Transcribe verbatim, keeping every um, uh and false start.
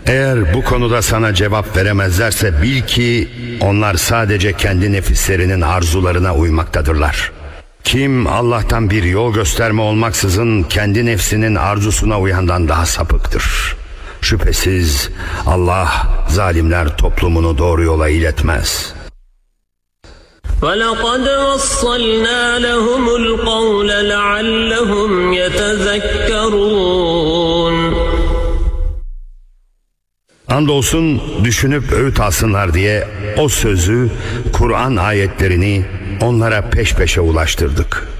Eğer bu konuda sana cevap veremezlerse bil ki onlar sadece kendi nefislerinin arzularına uymaktadırlar. Kim Allah'tan bir yol gösterme olmaksızın kendi nefsinin arzusuna uyandan daha sapıktır. Şüphesiz Allah zalimler toplumunu doğru yola iletmez. وَلَقَدْ وَصَّلْنَا لَهُمُ الْقَوْلَ لَعَلَّهُمْ يَتَذَكَّرُونَ. Andolsun düşünüp öğüt alsınlar diye o sözü, Kur'an ayetlerini onlara peş peşe ulaştırdık.